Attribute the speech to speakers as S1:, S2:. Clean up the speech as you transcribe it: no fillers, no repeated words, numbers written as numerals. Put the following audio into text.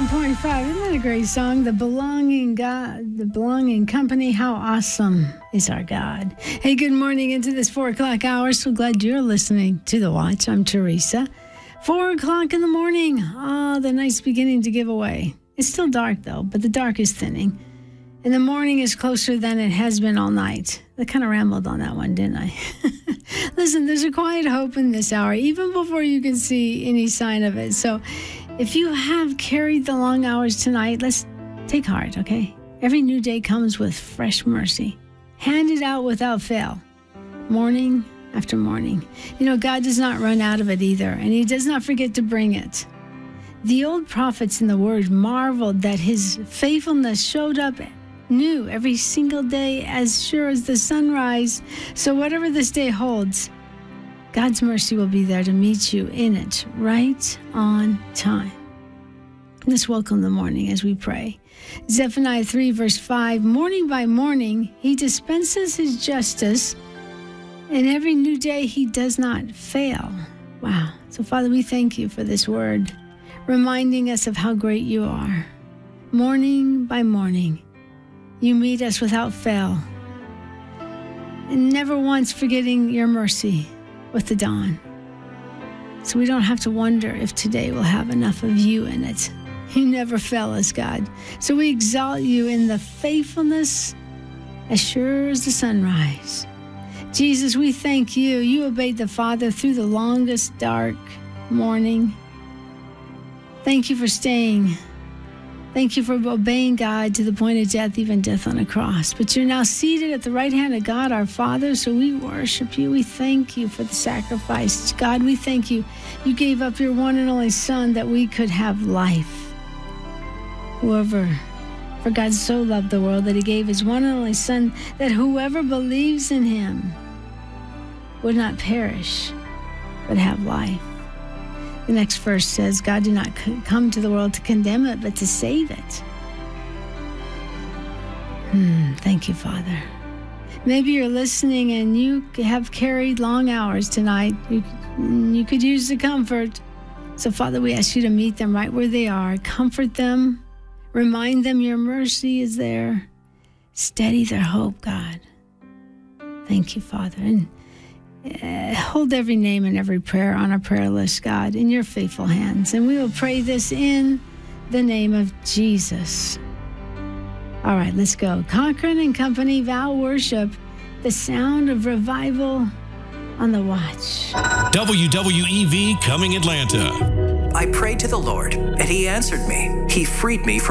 S1: 101.5. Isn't that a great song? The Belonging God, the Belonging Company. How awesome is our God. Hey, good morning into this 4 o'clock hour. So glad you're listening to The Watch. I'm Teresa. 4 o'clock in the morning. The night's beginning to give away. It's still dark, though, but the dark is thinning. And the morning is closer than it has been all night. I kind of rambled on that one, didn't I? Listen, there's a quiet hope in this hour, even before you can see any sign of it. So if you have carried the long hours tonight, let's take heart, okay? Every new day comes with fresh mercy, handed out without fail, morning after morning. You know, God does not run out of it either, and he does not forget to bring it. The old prophets in the Word marveled that his faithfulness showed up new every single day, as sure as the sunrise. So whatever this day holds, God's mercy will be there to meet you in it right on time. Let's welcome the morning as we pray. Zephaniah 3 verse 5, morning by morning, he dispenses his justice, and every new day he does not fail. Wow. So Father, we thank you for this word, reminding us of how great you are. Morning by morning, you meet us without fail, and never once forgetting your mercy with the dawn. So we don't have to wonder if today will have enough of you in it. You never fail us, God. So we exalt you in the faithfulness as sure as the sunrise. Jesus, we thank you. You obeyed the Father through the longest dark morning. Thank you for staying. Thank you for obeying God to the point of death, even death on a cross. But you're now seated at the right hand of God, our Father, so we worship you. We thank you for the sacrifice. God, we thank you. You gave up your one and only Son that we could have life. For God so loved the world that he gave his one and only Son, that whoever believes in him would not perish, but have life. The next verse says, God did not come to the world to condemn it, but to save it. Thank you, Father. Maybe you're listening and you have carried long hours tonight. You could use the comfort. So, Father, we ask you to meet them right where they are. Comfort them. Remind them your mercy is there. Steady their hope, God. Thank you, Father. And hold every name and every prayer on our prayer list, God, in your faithful hands. And we will pray this in the name of Jesus. All right, let's go. Cochran and Company, Vow Worship, the sound of revival on the Watch.
S2: WWEV coming Atlanta.
S3: I prayed to the Lord, and he answered me. He freed me from